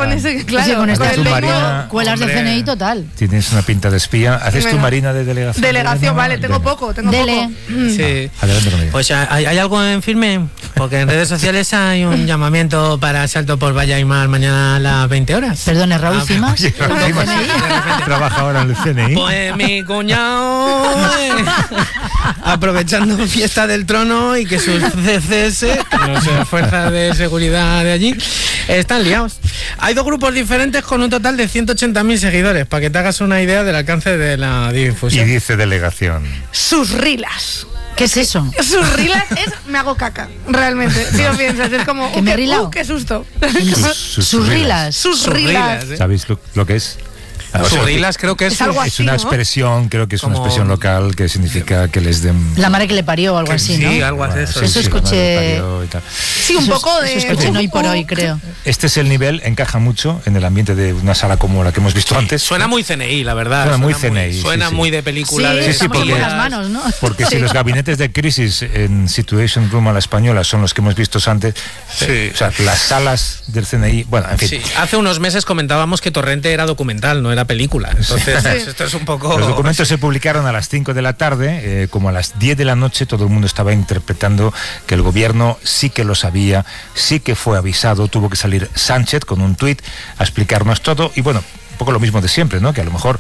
con ese, claro. Sí, con esta Haces tú, Marina, cuelas de CNI total. Tienes una pinta de espía. ¿Haces tú, Marina, de delegación? Delegación, No, vale, tengo Venga. poco, tengo Dele. poco. Sí. Adelante con ella. Pues ¿hay algo en firme? Porque en redes sociales hay un llamamiento para salto por Valla y Mar mañana a las 20 horas. Perdone, Raúl Cimas. Oye, Raúl Cimas trabaja ahora en el CNI. Pues mi cuñado, aprovechando fiesta del trono y que sus CCS, no sé, fuerzas de seguridad de allí, están liados. Hay dos grupos diferentes con un total de 180.000 seguidores, para que te hagas una idea del alcance de la Y difusión. dice delegación. Sus rilas. ¿Qué es eso? Sus rilas es me hago caca, realmente. Si lo piensas, es como, ¿Que me he rilado? qué susto. Sus rilas. Sus rilas. ¿eh? ¿Sabéis lo que es? Surrilas creo que Es algo Es así, una ¿no? expresión, creo que es una Como- expresión local que significa que les den... La madre que le parió o algo así, ¿no? Sí, algo así. Bueno, Eso sí, la madre escuché- parió y tal. Sí, un poco de... Eso escuché en Hoy por Hoy, creo. Este es el nivel, encaja mucho en el ambiente de una sala como la que hemos visto antes. Suena muy CNI, la verdad. Suena muy CNI, Suena sí, sí. muy de película. Sí, de sí, estamos porque- con las manos, ¿no? Porque si los gabinetes de crisis en Situation Room a la española son los que hemos visto antes, Sí. o sea, las salas del CNI, bueno, en fin. Sí, hace unos meses comentábamos que Torrente era documental, no era película. Entonces, esto es un poco... Los documentos se publicaron a las 5 de la tarde, como a las 10 de la noche todo el mundo estaba interpretando que el gobierno sí que lo sabía, sí que fue avisado, tuvo que salir Sánchez con un tuit a explicarnos todo y bueno, un poco lo mismo de siempre, ¿no? Que a lo mejor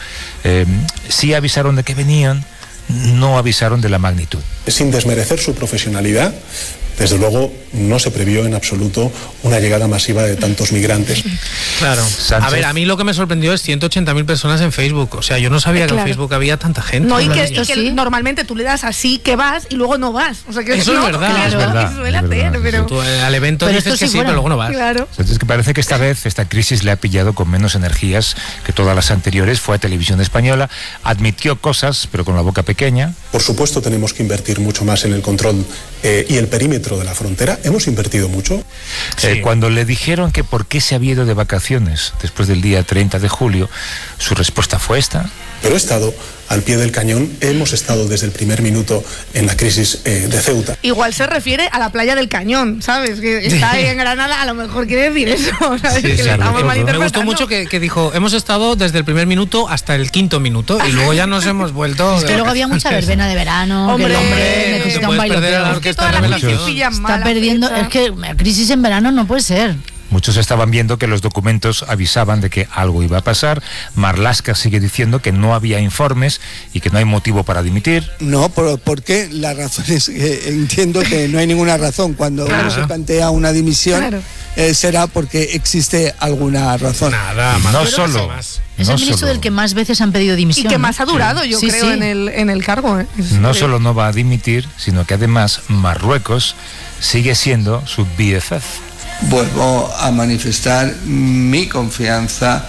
sí avisaron de que venían, no avisaron de la magnitud. Sin desmerecer su profesionalidad, desde luego no se previó en absoluto una llegada masiva de tantos migrantes. Claro. Sánchez. A ver, a mí lo que me sorprendió es 180.000 personas en Facebook. O sea, yo no sabía que Claro. en Facebook había tanta gente. No, y que Esto sí. normalmente tú le das así que vas y luego no vas. O sea, que Eso es no, verdad. que Es lo que verdad, suele es hacer, verdad. pero... Tú al evento Pero dices esto que sí sí, fuera. pero luego no vas. Claro. Entonces, que parece que esta vez esta crisis le ha pillado con menos energías que todas las anteriores. Fue a Televisión Española, admitió cosas, pero con la boca pequeña. Por supuesto tenemos que invertir mucho más en el control y el perímetro de la frontera. Hemos invertido mucho. Sí. Cuando le dijeron que por qué se había ido de vacaciones después del día 30 de julio, su respuesta fue esta. Pero he estado al pie del cañón, hemos estado desde el primer minuto en la crisis de Ceuta. Igual se refiere a la playa del Cañón, ¿sabes? Que está ahí en Granada, a lo mejor quiere decir eso, ¿sabes? Sí, que sí, le estamos me Me malinterpretando. gustó mucho que dijo, hemos estado desde el primer minuto hasta el quinto minuto y luego ya nos hemos vuelto... Es que luego había mucha verbena de verano, Hombre, que el hombre no te necesita puedes un perder a la bailoteo. Es que orquesta todas las revelación. crisis pillan Está mal la perdiendo, fecha. es que crisis en verano no puede ser. Muchos estaban viendo que los documentos avisaban de que algo iba a pasar. Marlaska sigue diciendo que no había informes y que no hay motivo para dimitir. No, porque la razón es que entiendo que no hay ninguna razón. Cuando uno se plantea una dimisión, Claro. será porque existe alguna razón. Nada, más. No Pero solo. más. Es no el ministro solo- del que más veces han pedido Y dimisión. que ¿no? más ha durado, yo Sí, creo, sí. en el cargo. No solo no va a dimitir, sino que además Marruecos sigue siendo su BFF. Vuelvo a manifestar mi confianza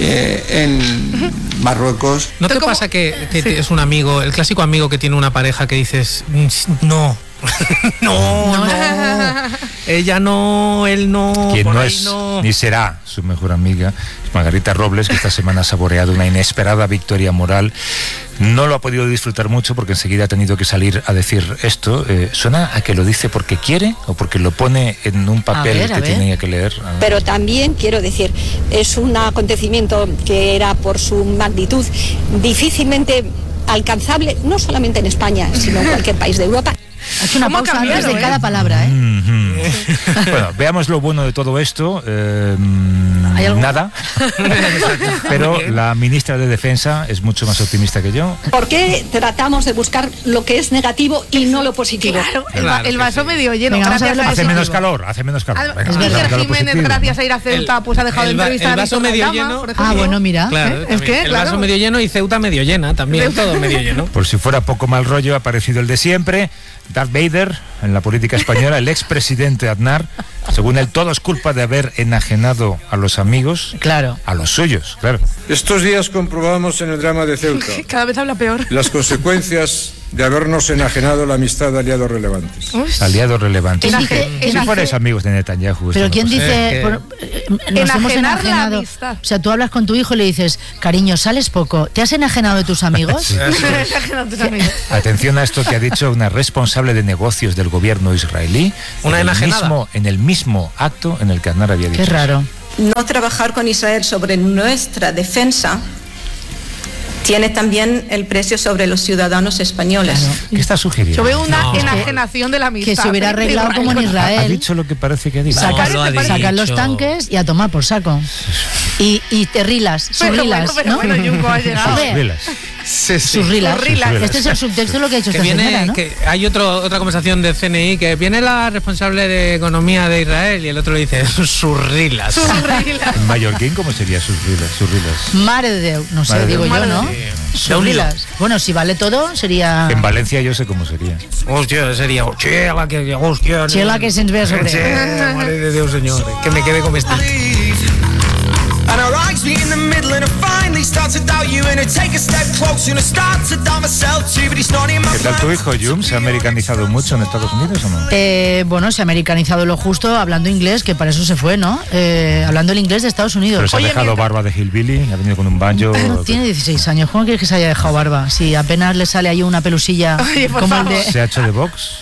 en Marruecos. ¿No te ¿Cómo? pasa que es un amigo, el clásico amigo que tiene una pareja que dices, no, no, ella no, él no, Quien por no ahí es no. ni será su mejor amiga es Margarita Robles, que esta semana ha saboreado una inesperada victoria moral. No lo ha podido disfrutar mucho porque enseguida ha tenido que salir a decir esto. ¿Suena a que lo dice porque quiere o porque lo pone en un papel a que ver. tenía que leer? Pero también, quiero decir, es un acontecimiento que era por su magnitud difícilmente alcanzable, no solamente en España, sino en cualquier país de Europa. Ha hecho una ¿Cómo ha pausa antes cambiado, de cada palabra, ¿eh? Bueno, veamos lo bueno de todo esto. ¿Hay algo? Nada. Pero la ministra de Defensa es mucho más optimista que yo. ¿Por qué tratamos de buscar lo que es negativo y no lo positivo? Claro, Claro el que vaso sí. medio lleno. Venga, vamos a gracias ver lo a Hace eso. menos calor, hace menos calor. Venga, Iker vamos a sacar lo Jiménez, positivo. gracias a ir a Ceuta, pues ha dejado de entrevistar el a vaso Víctor medio Aldama, lleno. por ejemplo. Ah, bueno, mira. Claro, Es también. que, el claro. vaso medio lleno y Ceuta medio llena, también, todo medio lleno. Por si fuera poco mal rollo, ha aparecido el de siempre, Darth Vader, en la política española, el expresidente Aznar. Según él, todo es culpa de haber enajenado a los amigos, Claro. a los suyos, claro. Estos días comprobamos en el drama de Ceuta Cada vez habla peor. las consecuencias de habernos enajenado la amistad de aliados relevantes. Aliados relevantes. Si fueres amigos de Netanyahu. Pero esto no ¿quién pasa. dice? Nos hemos Enajenar la enajenado. amistad. O sea, tú hablas con tu hijo y le dices, cariño, sales poco. ¿Te has enajenado de tus amigos? Sí. Enajenar a tus amigos. Atención a esto que ha dicho una responsable de negocios del gobierno israelí. Una enajenada. En el mismo acto en el que Aznar había dicho. Qué raro. no trabajar con Israel sobre nuestra defensa tiene también el precio sobre los ciudadanos españoles. Claro. ¿Qué está sugiriendo? Yo veo una enajenación de la amistad. Que se hubiera arreglado como en Israel. Ha dicho lo que parece que ha dicho. Sacar los tanques y a tomar por saco. Y te rilas, surrilas, ¿no? Bueno, Yungo ha llegado. Surrilas. Este es el subtexto de lo que ha dicho esta señora, ¿no? Que hay otra conversación de CNI que viene la responsable de economía de Israel y el otro le dice surrilas. ¿En mallorquín cómo sería surrilas? Mare de Déu, no sé, digo yo, ¿no? Surrilas. Bueno, si vale todo, sería... En Valencia yo sé cómo sería. Hostia, sería... Chela, que se ens vea sobre... Madre de Dios, señor, que me quede comestible. And our eyes meet in the middle and I finally start to doubt you and I take a step closer and I start to doubt myself too, but it's not in my ¿Qué tal tu hijo, Jum? ¿Se ha americanizado mucho en Estados Unidos o no? Bueno, se ha americanizado lo justo hablando inglés, que para eso se fue, ¿no? Hablando el inglés de Estados Unidos. Pero se ha dejado barba de hillbilly, ha venido con un banjo. Tiene 16 años, ¿cómo quieres que se haya dejado barba? Si apenas le sale ahí una pelusilla. Oye, como el de... ¿Se ha hecho de box?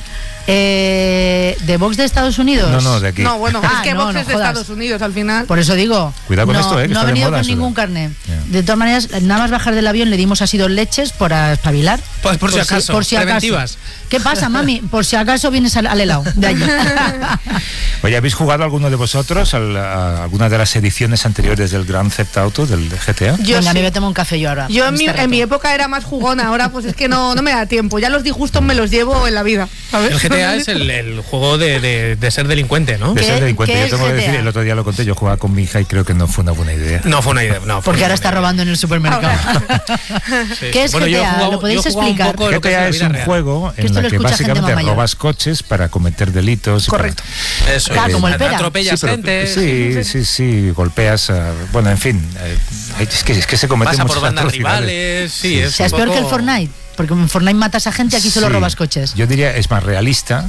¿De Vox de Estados Unidos? No, de aquí. No, bueno, es que Vox es de Estados Unidos al final. Por eso digo. Cuidado con esto, que no está ha venido de moda, con ningún carnet. De todas maneras, nada más bajar del avión le dimos así 2 leches para espabilar. Pues por si acaso, preventivas. ¿Qué pasa, mami? Por si acaso vienes al helado de allí. Oye, ¿habéis jugado alguno de vosotros a alguna de las ediciones anteriores del Grand Theft Auto, del GTA? Venga, a mí me tomo un café yo ahora. Yo en mi época era más jugona, ahora pues es que no me da tiempo. Ya los disgustos me los llevo en la vida, ¿sabes? El GTA es el juego de ser delincuente, ¿no? De ser delincuente. Yo tengo que decir, el otro día lo conté, yo jugaba con mi hija y creo que no fue una buena idea. No fue una idea, no. Porque ahora está robando en el supermercado. ¿Qué es GTA? ¿Lo podéis explicar? GTA es un juego en el que básicamente robas coches para cometer delitos. Correcto. Eso Claro, como el Pera. Atropellas gente. Sí, golpeas. Bueno, en fin. Es que se cometen pasa muchas por bandas atrocidades. rivales. Sí, O sea, es peor que el Fortnite. Porque en Fortnite matas a gente, aquí solo robas coches. Yo diría, es más realista.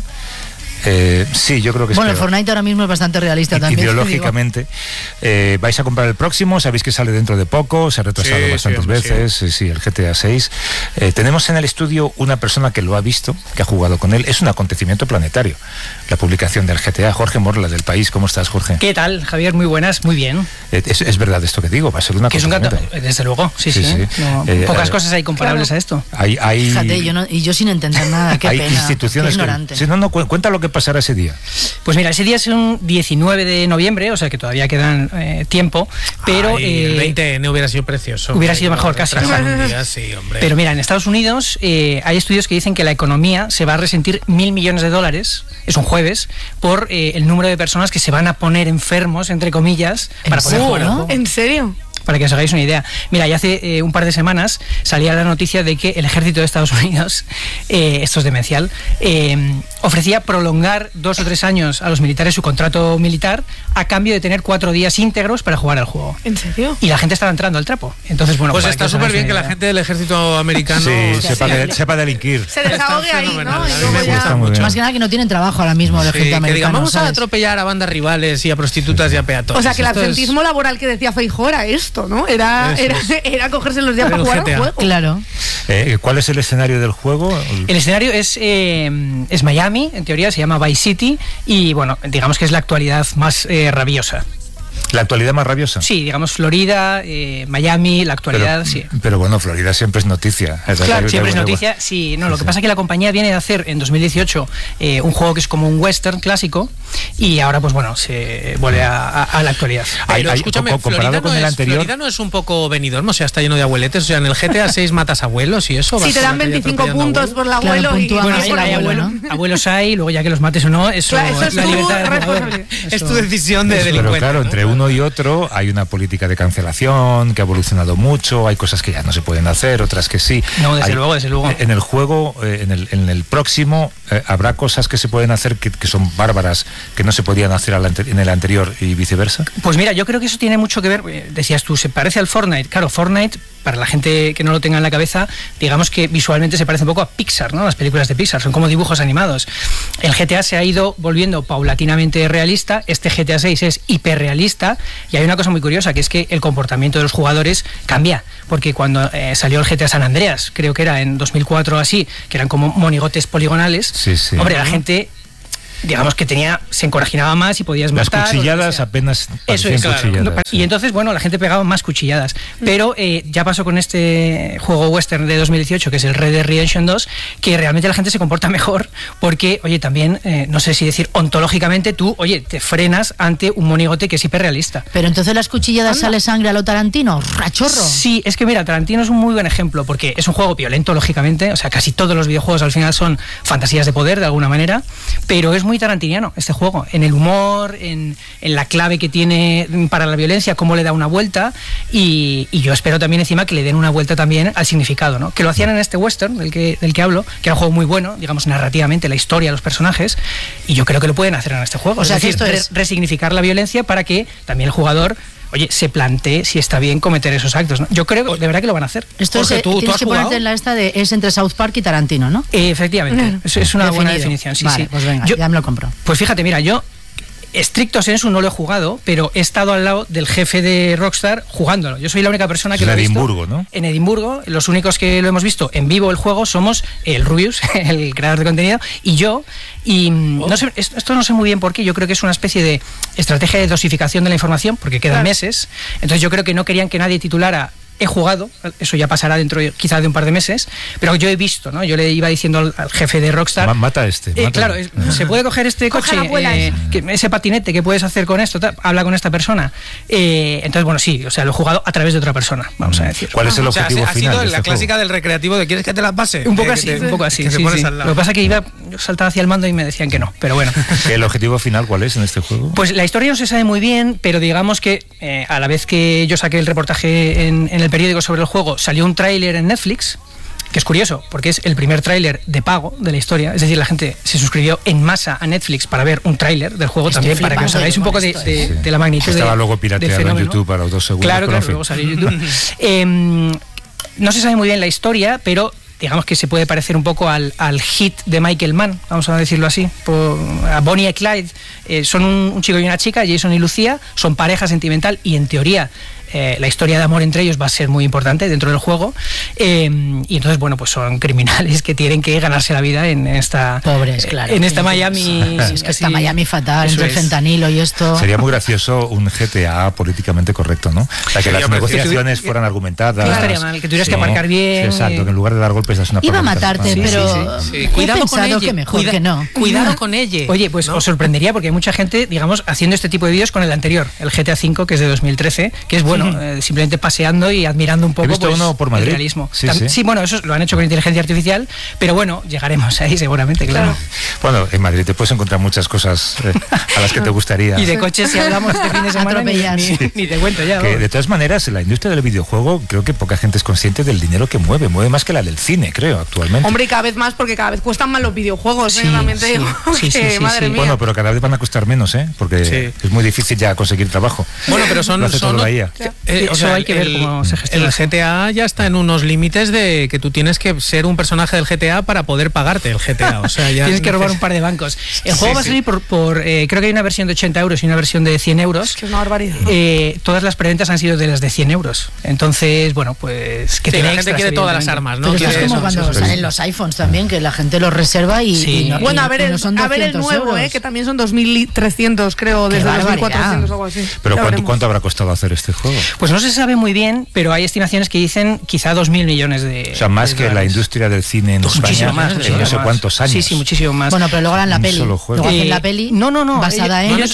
Sí, yo creo que es bueno, el Fortnite ahora mismo es bastante realista también. Ideológicamente. ¿Vais a comprar el próximo? Sabéis que sale dentro de poco, se ha retrasado bastantes veces. Sí, el GTA 6. Tenemos en el estudio una persona que lo ha visto, que ha jugado con él. Es un acontecimiento planetario, la publicación del GTA. Jorge Morla, del País. ¿Cómo estás, Jorge? ¿Qué tal, Javier? Muy buenas, muy bien. Es verdad esto que digo, va a ser una cosa. Desde luego, sí. No, pocas cosas hay comparables a esto. Fíjate, yo sin entender nada, qué pena. Hay instituciones qué ignorante. Cuenta lo que pasará ese día. Pues mira, ese día es un 19 de noviembre, o sea que todavía quedan tiempo, pero... el 20 no hubiera sido precioso. Hubiera sido mejor, casi. Sí, hombre. Pero mira, en Estados Unidos hay estudios que dicen que la economía se va a resentir $1.000 millones, es un jueves, por el número de personas que se van a poner enfermos, entre comillas, para poder jugar al juego. ¿En serio? Para que os hagáis una idea. Mira, ya hace un par de semanas salía la noticia de que el ejército de Estados Unidos, esto es demencial, ofrecía prolongar 2 o 3 años a los militares su contrato militar a cambio de tener 4 días íntegros para jugar al juego. ¿En serio? Y la gente estaba entrando al trapo. Entonces, bueno, pues está súper bien que la gente del ejército americano sepa delinquir. Se desahogue ahí, ¿no? Más que nada que no tienen trabajo ahora mismo el ejército americano. Que digamos, vamos a atropellar a bandas rivales y a prostitutas y a peatones. O sea, que el absentismo laboral que decía Feijóo era esto, ¿no? Era cogerse los días para jugar al juego. Claro. ¿Cuál es el escenario del juego? El escenario es Miami, en teoría se llama Vice City, y bueno, digamos que es la actualidad más rabiosa. ¿La actualidad más rabiosa? Sí, digamos Florida, Miami, la actualidad, sí. Pero bueno, Florida siempre es noticia. Claro, siempre es noticia, sí. No, lo que pasa es que la compañía viene de hacer en 2018 un juego que es como un western clásico y ahora pues bueno, se vuelve a la actualidad. Pero escúchame, Florida no es un poco Benidorm, o sea, está lleno de abueletes, o sea, en el GTA 6 matas abuelos y eso. Si te dan 25 puntos por el abuelo y bueno, hay abuelos hay, luego ya que los mates o no, eso es la libertad de es tu decisión de delincuente. Pero claro, entre uno y otro hay una política de cancelación que ha evolucionado mucho, hay cosas que ya no se pueden hacer, otras que sí. No, desde luego. En el juego, en el próximo, habrá cosas que se pueden hacer que son bárbaras, que no se podían hacer en el anterior y viceversa. Pues mira, yo creo que eso tiene mucho que ver, decías tú, se parece al Fortnite. Claro, Fortnite, para la gente que no lo tenga en la cabeza, digamos que visualmente se parece un poco a Pixar, ¿no? Las películas de Pixar, son como dibujos animados. El GTA se ha ido volviendo paulatinamente realista, este GTA 6 es hiperrealista, y hay una cosa muy curiosa, que es que el comportamiento de los jugadores cambia, porque cuando salió el GTA San Andreas, creo que era en 2004 o así, que eran como monigotes poligonales, hombre, la gente digamos que se encoraginaba más y podías Las matar. cuchilladas apenas Eso es, claro. cuchilladas. Y entonces, bueno, la gente pegaba más cuchilladas. Pero ya pasó con este juego western de 2018, que es el Red Dead Redemption 2, que realmente la gente se comporta mejor porque, oye, también, no sé si decir, ontológicamente tú, oye, te frenas ante un monigote que es hiperrealista. Pero entonces las cuchilladas sale sangre a lo Tarantino, rachorro. Sí, es que mira, Tarantino es un muy buen ejemplo porque es un juego violento, lógicamente, o sea, casi todos los videojuegos al final son fantasías de poder de alguna manera, pero es muy tarantiniano este juego, en el humor, en la clave que tiene para la violencia, cómo le da una vuelta, y yo espero también encima que le den una vuelta también al significado, ¿no? Que lo hacían en este western del que hablo, que era un juego muy bueno, digamos, narrativamente, la historia, los personajes, y yo creo que lo pueden hacer en este juego. O sea, es decir, que esto es resignificar la violencia para que también el jugador, oye, se plantee si está bien cometer esos actos, ¿no? Yo creo de verdad que lo van a hacer. Esto es, tienes que ponerte en la esta de es entre South Park y Tarantino, ¿no? Efectivamente, es una buena definición, sí, vale, sí. Pues venga, ya me lo compro. Pues fíjate, mira, yo estricto sensu no lo he jugado, pero he estado al lado del jefe de Rockstar jugándolo. Yo soy la única persona que lo ha visto. En Edimburgo, ¿no? En Edimburgo, los únicos que lo hemos visto en vivo el juego somos el Rubius, el creador de contenido, y yo. Y no sé, esto no sé muy bien por qué. Yo creo que es una especie de estrategia de dosificación de la información, porque quedan meses. Entonces yo creo que no querían que nadie titulara he jugado, eso ya pasará dentro quizás de un par de meses, pero yo he visto, ¿no? Yo le iba diciendo al jefe de Rockstar... Mata este. Claro, se puede coger este coche, ese patinete, ¿qué puedes hacer con esto? Habla con esta persona. Entonces, bueno, sí, o sea, lo he jugado a través de otra persona, vamos a decir. ¿Cuál es el objetivo ha final? Ha sido la clásica del recreativo de ¿quieres que te la pase? Un poco así, un poco así. Sí. Lo que pasa es que yo saltaba hacia el mando y me decían que no, pero bueno. ¿El objetivo final cuál es en este juego? Pues la historia no se sabe muy bien, pero digamos que a la vez que yo saqué el reportaje en el periódico sobre el juego, salió un tráiler en Netflix, que es curioso, porque es el primer tráiler de pago de la historia, es decir, la gente se suscribió en masa a Netflix para ver un tráiler del juego. También para que os hagáis un poco de la magnitud. Estaba luego pirateado en YouTube a los 2 segundos. Claro, luego salió en YouTube. No se sabe muy bien la historia, pero digamos que se puede parecer un poco al hit de Michael Mann, vamos a decirlo así, a Bonnie y Clyde. Son un chico y una chica, Jason y Lucía, son pareja sentimental y en teoría la historia de amor entre ellos va a ser muy importante dentro del juego, y entonces, bueno, pues son criminales que tienen que ganarse la vida en esta... Pobres, claro. En esta Miami... Es que está Miami fatal, entre el fentanilo y esto... Sería muy gracioso un GTA políticamente correcto, ¿no? O sea, que las negociaciones fueran argumentadas. No estaría mal, que tuvieras que aparcar bien. Exacto, que en lugar de dar golpes das una Iba a matarte, pero... Cuidado con ella. Que mejor que no. Cuidado con ella. Oye, pues os sorprendería porque hay mucha gente, digamos, haciendo este tipo de vídeos con el anterior, el GTA V, que es de 2013, que es bueno, simplemente paseando y admirando un poco. He visto uno por Madrid. El realismo. Sí, bueno, eso lo han hecho con inteligencia artificial, pero bueno, llegaremos ahí seguramente, claro. Bueno, en Madrid te puedes encontrar muchas cosas a las que te gustaría. Y de coches, si hablamos este fin de semana, ni te cuento ya. Que, de todas maneras, la industria del videojuego, creo que poca gente es consciente del dinero que mueve más que la del cine, creo, actualmente. Hombre, y cada vez más, porque cada vez cuestan más los videojuegos, realmente digo, madre mía. Bueno, pero cada vez van a costar menos, porque es muy difícil ya conseguir trabajo. Bueno, pero son o sea, hay que ver cómo se gestiona. El GTA ya está en unos límites de que tú tienes que ser un personaje del GTA para poder pagarte el GTA. O sea, ya tienes que robar un par de bancos. El juego va a salir por creo que hay una versión de 80 euros y una versión de 100 euros. Es que es una barbaridad. Todas las preventas han sido de las de 100 euros. Entonces, bueno, pues que la gente quiere todas las armas, ¿no? Pero es como cuando salen los iPhones también, que la gente los reserva y no, bueno, a ver el nuevo, que también son 2.300, creo, desde 2.400 o algo así. Pero ¿cuánto habrá costado hacer este juego? Pues no se sabe muy bien, pero hay estimaciones que dicen quizá 2.000 millones de... O sea, más que la industria del cine en España en no sé cuántos años. Sí, muchísimo más. Bueno, pero luego harán la peli. Luego hacen la peli basada en...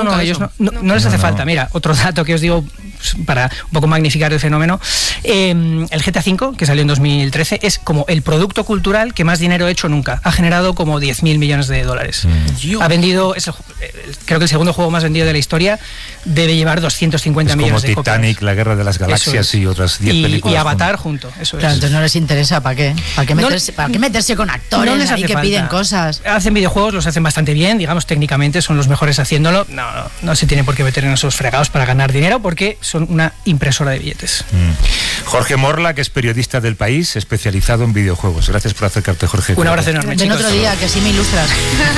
No les hace falta. Mira, otro dato que os digo para un poco magnificar el fenómeno. El GTA V, que salió en 2013, es como el producto cultural que más dinero ha hecho nunca. Ha generado como 10.000 millones de dólares. Ha vendido, creo que el segundo juego más vendido de la historia, debe llevar 250 millones de copias. Como Titanic, La Guerra de las Galaxias y otras 10 películas. Y Avatar junto, eso claro, entonces no les interesa, ¿para qué? ¿Para qué meterse con actores ahí que piden cosas? Hacen videojuegos, los hacen bastante bien, digamos, técnicamente son los mejores haciéndolo. No se tiene por qué meter en esos fregados para ganar dinero porque son una impresora de billetes. Jorge Morla, que es periodista del País, especializado en videojuegos. Gracias por acercarte, Jorge. Un abrazo enorme, chicos. Ven otro día, que así me ilustras.